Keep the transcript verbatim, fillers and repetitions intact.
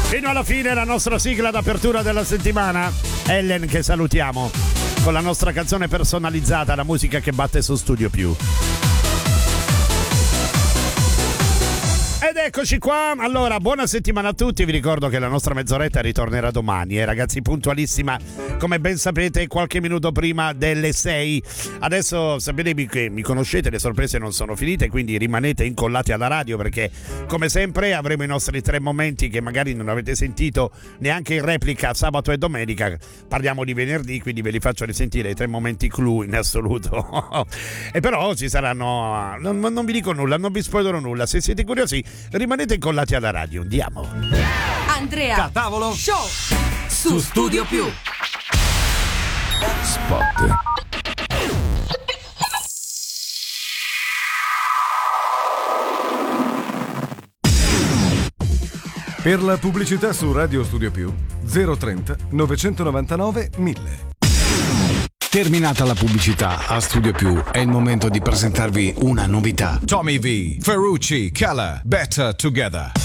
Fino alla fine la nostra sigla d'apertura della settimana. Ellen che salutiamo con la nostra canzone personalizzata, la musica che batte su Studio Più. Ed eccoci qua, allora buona settimana a tutti, vi ricordo che la nostra mezz'oretta ritornerà domani, eh ragazzi, puntualissima, come ben sapete, qualche minuto prima delle sei. Adesso sapete che mi conoscete, le sorprese non sono finite, quindi rimanete incollati alla radio perché come sempre avremo i nostri tre momenti che magari non avete sentito neanche in replica sabato e domenica. Parliamo di venerdì, quindi ve li faccio risentire, i tre momenti clou in assoluto. E però ci saranno, non, non vi dico nulla, non vi spoilerò nulla, se siete curiosi rimanete incollati alla radio, andiamo. Andrea Catavolo Show su Studio Più. Spot. Per la pubblicità su Radio Studio Più zero trenta novecentonovantanove mille. Terminata la pubblicità a Studio Più, è il momento di presentarvi una novità. Tommy V, Ferrucci, Keller, Better Together.